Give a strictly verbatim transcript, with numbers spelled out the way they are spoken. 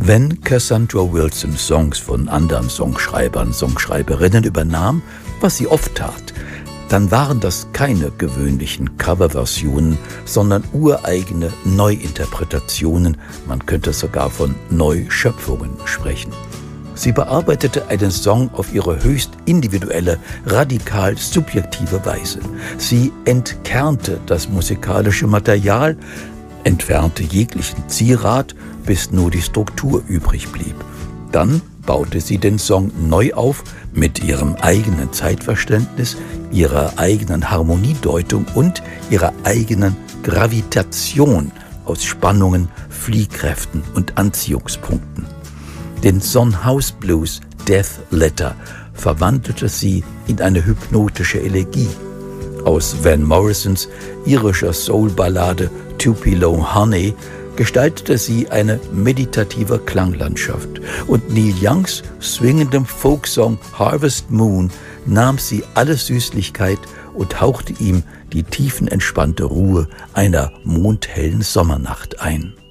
Wenn Cassandra Wilson Songs von anderen Songschreibern, Songschreiberinnen übernahm, was sie oft tat, dann waren das keine gewöhnlichen Coverversionen, sondern ureigene Neuinterpretationen, man könnte sogar von Neuschöpfungen sprechen. Sie bearbeitete einen Song auf ihre höchst individuelle, radikal subjektive Weise. Sie entkernte das musikalische Material, entfernte jeglichen Zierat, bis nur die Struktur übrig blieb. Dann baute sie den Song neu auf mit ihrem eigenen Zeitverständnis, ihrer eigenen Harmoniedeutung und ihrer eigenen Gravitation aus Spannungen, Fliehkräften und Anziehungspunkten. Den Son House Blues Death Letter verwandelte sie in eine hypnotische Elegie. Aus Van Morrisons irischer Soul-Ballade Tupelo Honey gestaltete sie eine meditative Klanglandschaft, und Neil Youngs swingendem Folksong Harvest Moon nahm sie alle Süßlichkeit und hauchte ihm die tiefenentspannte Ruhe einer mondhellen Sommernacht ein.